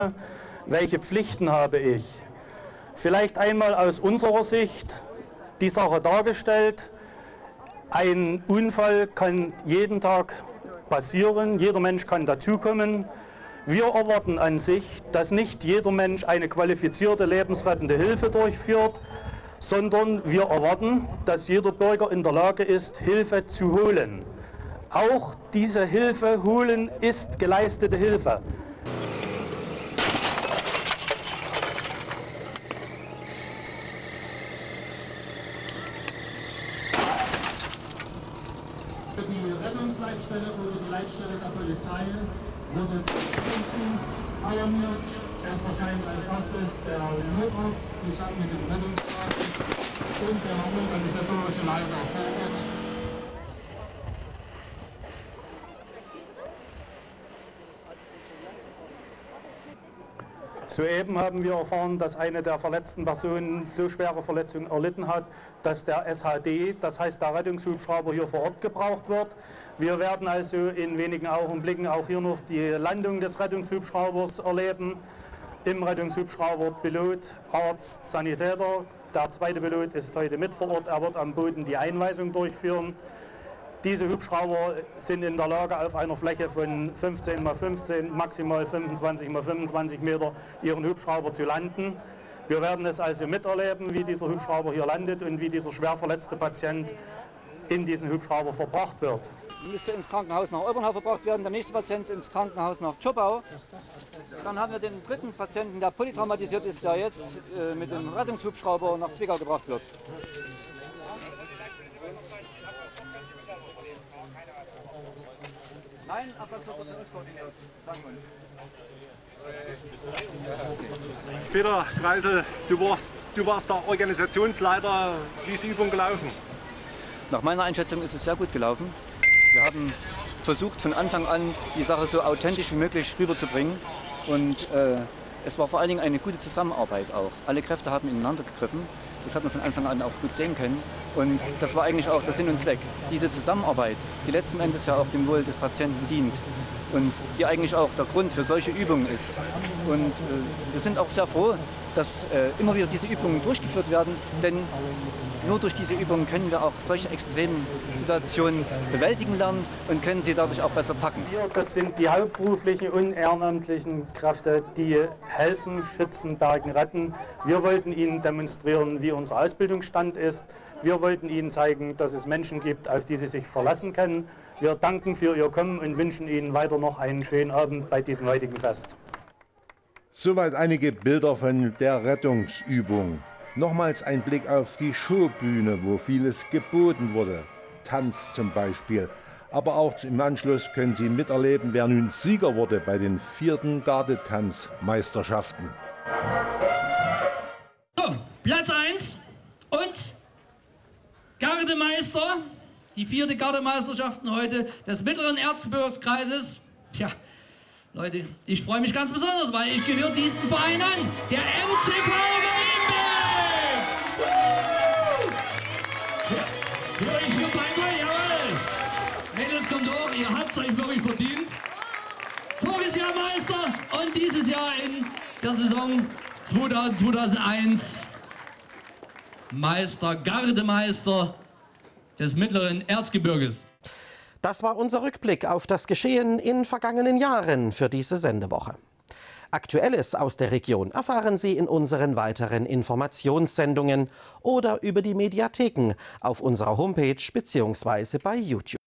Welche Pflichten habe ich? Vielleicht einmal aus unserer Sicht die Sache dargestellt. Ein Unfall kann jeden Tag passieren, jeder Mensch kann dazukommen. Wir erwarten an sich, dass nicht jeder Mensch eine qualifizierte lebensrettende Hilfe durchführt, sondern wir erwarten, dass jeder Bürger in der Lage ist, Hilfe zu holen. Auch diese Hilfe holen ist geleistete Hilfe. Die Rettungsleitstelle oder die Leitstelle der Polizei wurde Rettungsdienst alarmiert. Es erscheint als erstes der Notarzt zusammen mit dem Rettungswagen und der organisatorische Leiter vor Ort. Soeben haben wir erfahren, dass eine der verletzten Personen so schwere Verletzungen erlitten hat, dass der SHD, das heißt der Rettungshubschrauber, hier vor Ort gebraucht wird. Wir werden also in wenigen Augenblicken auch hier noch die Landung des Rettungshubschraubers erleben. Im Rettungshubschrauber Pilot, Arzt, Sanitäter. Der zweite Pilot ist heute mit vor Ort. Er wird am Boden die Einweisung durchführen. Diese Hubschrauber sind in der Lage, auf einer Fläche von 15 x 15, maximal 25 x 25 Meter ihren Hubschrauber zu landen. Wir werden es also miterleben, wie dieser Hubschrauber hier landet und wie dieser schwer verletzte Patient in diesen Hubschrauber verbracht wird. Er müsste ins Krankenhaus nach Obernhau verbracht werden, der nächste Patient ins Krankenhaus nach Zschopau. Dann haben wir den dritten Patienten, der polytraumatisiert ist, der jetzt mit dem Rettungshubschrauber nach Zwickau gebracht wird. Nein, Abwärtskoordiniert. Sagen wir uns. Peter Kreisel, du warst der Organisationsleiter. Wie ist die Übung gelaufen? Nach meiner Einschätzung ist es sehr gut gelaufen. Wir haben versucht, von Anfang an die Sache so authentisch wie möglich rüberzubringen. Und es war vor allen Dingen eine gute Zusammenarbeit auch. Alle Kräfte haben ineinander gegriffen. Das hat man von Anfang an auch gut sehen können. Und das war eigentlich auch der Sinn und Zweck. Diese Zusammenarbeit, die letzten Endes ja auch dem Wohl des Patienten dient und die eigentlich auch der Grund für solche Übungen ist. Und wir sind auch sehr froh, dass immer wieder diese Übungen durchgeführt werden, denn nur durch diese Übungen können wir auch solche extremen Situationen bewältigen lernen und können sie dadurch auch besser packen. Das sind die hauptberuflichen und ehrenamtlichen Kräfte, die helfen, schützen, bergen, retten. Wir wollten Ihnen demonstrieren, wie unser Ausbildungsstand ist. Wir wollten Ihnen zeigen, dass es Menschen gibt, auf die Sie sich verlassen können. Wir danken für Ihr Kommen und wünschen Ihnen weiter noch einen schönen Abend bei diesem heutigen Fest. Soweit einige Bilder von der Rettungsübung. Nochmals ein Blick auf die Showbühne, wo vieles geboten wurde. Tanz zum Beispiel. Aber auch im Anschluss können Sie miterleben, wer nun Sieger wurde bei den 4. Gardetanzmeisterschaften. So, Platz 1 und Gardemeister. Die 4. Gardemeisterschaften heute des Mittleren Erzgebirgskreises. Tja, Leute, ich freue mich ganz besonders, weil ich gehöre diesen Verein an. Der MCV Weinberg! Für euch für Bayreuth, jawohl! Mädels, kommt hoch, ihr habt es euch wirklich verdient. Voriges Jahr Meister und dieses Jahr in der Saison 2001 Meister, Gardemeister des Mittleren Erzgebirges. Das war unser Rückblick auf das Geschehen in vergangenen Jahren für diese Sendewoche. Aktuelles aus der Region erfahren Sie in unseren weiteren Informationssendungen oder über die Mediatheken auf unserer Homepage bzw. bei YouTube.